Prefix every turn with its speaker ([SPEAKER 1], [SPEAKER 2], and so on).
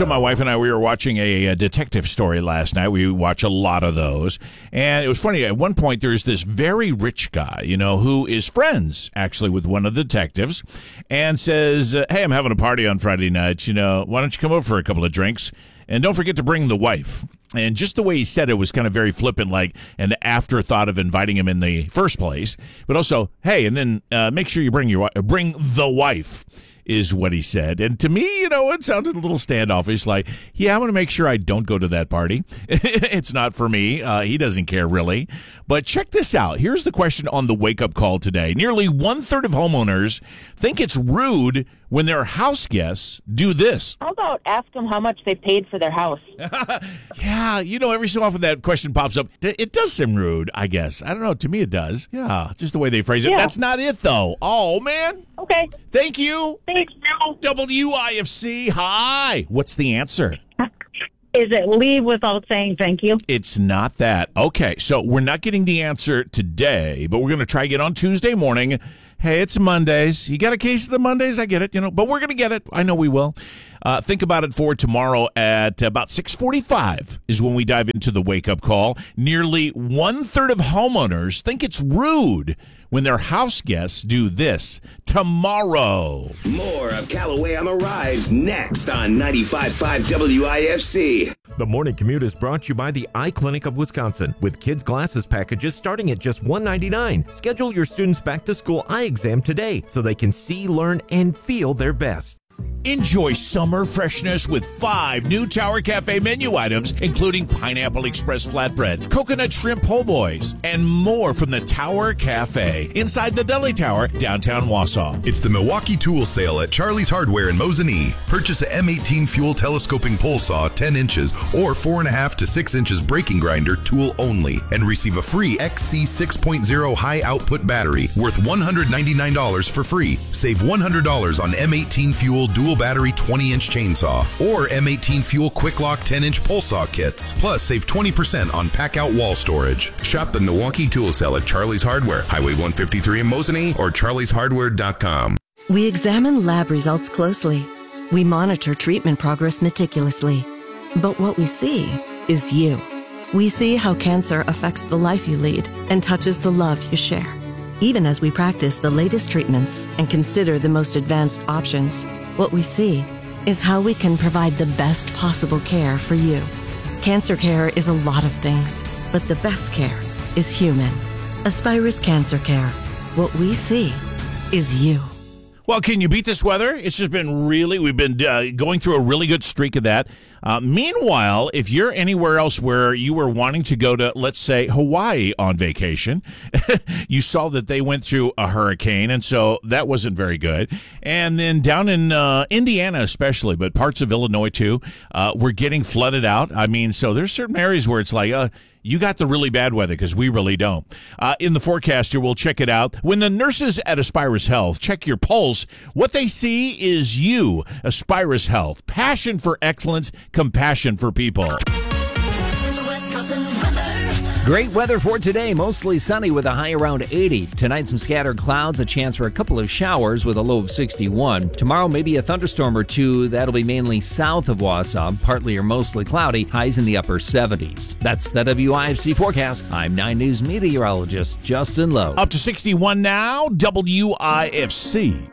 [SPEAKER 1] So my wife and I, we were watching a detective story last night. We watch a lot of those. And it was funny. At one point, there's this very rich guy, who is friends, actually, with one of the detectives and says, hey, I'm having a party on Friday night. Why don't you come over for a couple of drinks? And don't forget to bring the wife. And just the way he said it was kind of very flippant, like an afterthought of inviting him in the first place. But also, hey, and then make sure you bring the wife. Is what he said. And to me, it sounded a little standoffish, like, yeah, I'm going to make sure I don't go to that party. It's not for me. He doesn't care, really. But check this out. Here's the question on the wake-up call today. Nearly 1/3 of homeowners think it's rude when their house guests do this.
[SPEAKER 2] How about ask them how much they paid for their house?
[SPEAKER 1] Yeah, every so often that question pops up. It does seem rude, I guess. I don't know. To me, it does. Yeah, just the way they phrase it.
[SPEAKER 2] Yeah.
[SPEAKER 1] That's not it, though. Oh, man.
[SPEAKER 2] Okay.
[SPEAKER 1] Thank you.
[SPEAKER 2] Thanks, Bill.
[SPEAKER 1] WIFC, hi. What's the answer?
[SPEAKER 2] Is it leave without saying thank you?
[SPEAKER 1] It's not that. Okay, so we're not getting the answer today, but we're going to try again on Tuesday morning. Hey, it's Mondays. You got a case of the Mondays? I get it, but we're going to get it. I know we will. Think about it for tomorrow at about 6:45 is when we dive into the wake-up call. Nearly 1/3 of homeowners think it's rude when their house guests do this tomorrow.
[SPEAKER 3] More of Callaway on the Rise next on 95.5 WIFC.
[SPEAKER 4] The morning commute is brought to you by the Eye Clinic of Wisconsin with kids' glasses packages starting at just $1.99. Schedule your students' back-to-school eye exam today so they can see, learn, and feel their best.
[SPEAKER 1] Enjoy summer freshness with 5 new Tower Cafe menu items, including Pineapple Express Flatbread, Coconut Shrimp Po' Boys, and more from the Tower Cafe inside the Deli Tower, downtown Wausau.
[SPEAKER 5] It's the Milwaukee Tool Sale at Charlie's Hardware in Mosinee. Purchase a M18 Fuel Telescoping Pole Saw 10 inches or 4.5 to 6 inches braking grinder tool only and receive a free XC 6.0 high output battery worth $199 for free. Save $100 on M18 Fuel Dual Battery 20-inch chainsaw or M18 Fuel Quick Lock 10-inch pole saw kits. Plus, save 20% on pack-out wall storage. Shop the Milwaukee Tool Sale at Charlie's Hardware, Highway 153 in Mosinee or charlieshardware.com.
[SPEAKER 6] We examine lab results closely. We monitor treatment progress meticulously. But what we see is you. We see how cancer affects the life you lead and touches the love you share. Even as we practice the latest treatments and consider the most advanced options, what we see is how we can provide the best possible care for you. Cancer care is a lot of things, but the best care is human. Aspirus Cancer Care. What we see is you.
[SPEAKER 1] Well, can you beat this weather? It's just been we've been going through a really good streak of that. Meanwhile, if you're anywhere else where you were wanting to go to, let's say, Hawaii on vacation, you saw that they went through a hurricane, and so that wasn't very good. And then down in Indiana especially, but parts of Illinois too, we're getting flooded out. I mean, so there's certain areas where it's like, you got the really bad weather because we really don't. In the forecaster, we'll check it out. When the nurses at Aspirus Health check your pulse, what they see is you. Aspirus Health. Passion for excellence, compassion for people.
[SPEAKER 7] Great weather for today. Mostly sunny with a high around 80. Tonight, some scattered clouds, a chance for a couple of showers with a low of 61. Tomorrow, maybe a thunderstorm or two. That'll be mainly south of Wausau. Partly or mostly cloudy. Highs in the upper 70s. That's the WIFC forecast. I'm 9 News meteorologist Justin Lowe.
[SPEAKER 1] Up to 61 now. WIFC.